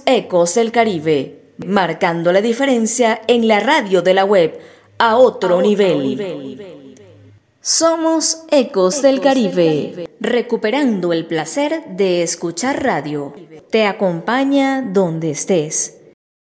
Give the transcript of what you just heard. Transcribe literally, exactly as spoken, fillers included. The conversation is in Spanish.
Ecos del Caribe, marcando la diferencia en la radio de la web a otro, a nivel. otro nivel. Somos Ecos, Ecos del, Caribe, del Caribe, recuperando el placer de escuchar radio. Te acompaña donde estés.